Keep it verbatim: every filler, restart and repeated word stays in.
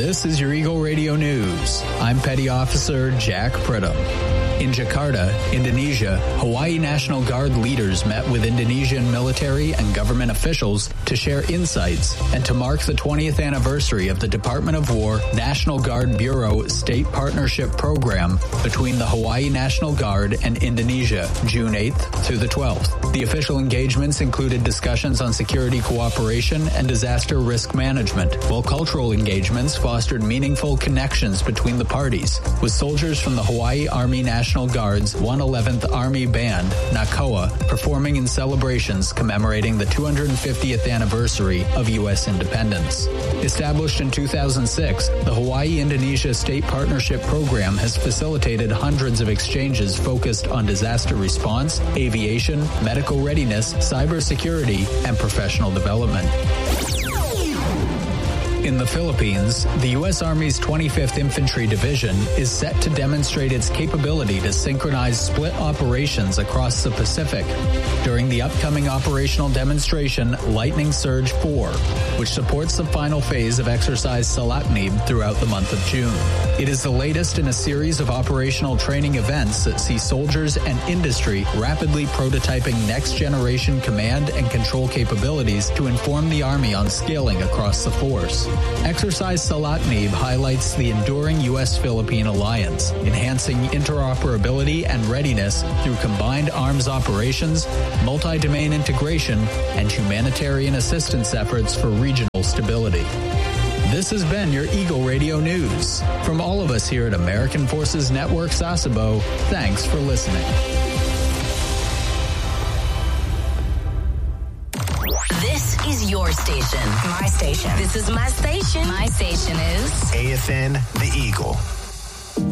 This is your Eagle Radio News. I'm Petty Officer Jack Pridham. In Jakarta, Indonesia, Hawaii National Guard leaders met with Indonesian military and government officials to share insights and to mark the twentieth anniversary of the Department of War National Guard Bureau State Partnership Program between the Hawaii National Guard and Indonesia, June eighth through the twelfth. The official engagements included discussions on security cooperation and disaster risk management, while cultural engagements fostered meaningful connections between the parties, with soldiers from the Hawaii Army National Guard's one eleventh Army Band, NACOA, performing in celebrations commemorating the two hundred fiftieth anniversary of U S independence. Established in two thousand six, the Hawaii-Indonesia State Partnership Program has facilitated hundreds of exchanges focused on disaster response, aviation, medical readiness, cybersecurity, and professional development. In the Philippines, the U S Army's twenty-fifth Infantry Division is set to demonstrate its capability to synchronize split operations across the Pacific during the upcoming operational demonstration Lightning Surge four, which supports the final phase of Exercise Salaknib throughout the month of June. It is the latest in a series of operational training events that see soldiers and industry rapidly prototyping next-generation command and control capabilities to inform the Army on scaling across the force. Exercise Salaknib highlights the enduring U S-Philippine alliance, enhancing interoperability and readiness through combined arms operations, multi-domain integration, and humanitarian assistance efforts for regional stability. This has been your Eagle Radio News. From all of us here at American Forces Network Sasebo, thanks for listening. This is your station. My station. This is my station. My station is A F N The Eagle.